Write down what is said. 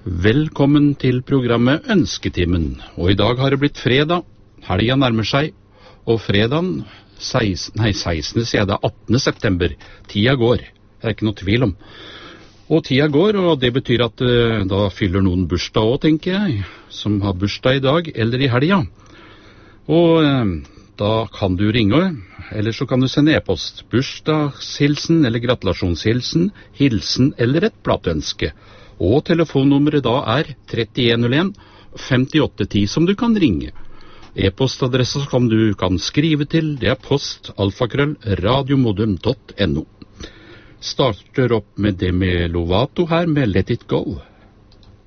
Velkommen til programmet Ønsketimen. Og i dag har det blitt fredag. Helga nærmer seg. Og fredagen 16. sier jeg det, 18. september. Tida går. Det er ikke noe tvil om. Og tida går, og det betyr at da fyller noen bursdag også, tenker jeg. Som har bursdag i dag, eller i helga. Og da kan du ringe, eller så kan du sende e-post. Bursdagshilsen eller gratulasjonshilsen, hilsen eller et plateønske. Og telefonnummeret da er 3101 5810 som du kan ringe. E-postadresse som du kan skrive til, det er post@radiomodum.no. Starter opp med Demi Lovato her med Let It Go.